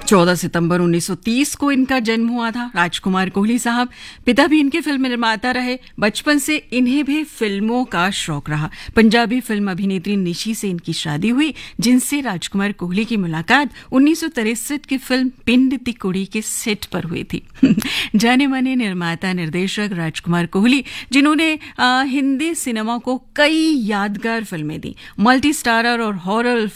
14 सितंबर 1930 को इनका जन्म हुआ था। राजकुमार कोहली साहब पिता भी इनके फिल्म निर्माता रहे। बचपन से इन्हें भी फिल्मों का शौक रहा। पंजाबी फिल्म अभिनेत्री निशी से इनकी शादी हुई, जिनसे राजकुमार कोहली की मुलाकात 1963 की फिल्म पिंड दी कुड़ी के सेट पर हुई थी। जाने माने निर्माता निर्देशक राजकुमार कोहली, जिन्होंने हिंदी सिनेमा को कई यादगार फिल्में दी, मल्टी स्टारर और हॉरर